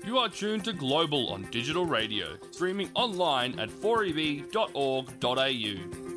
You are tuned to Global on digital radio, streaming online at 4EB.org.au.